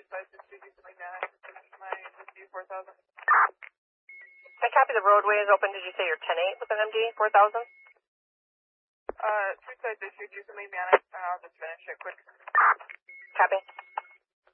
decides to do something like that, finish my MD 4000. I copy the roadway is open. Did you say you're 10-8 with an MD 4000? Two sides issue, do something manic, and I'll just finish it quick. Copy.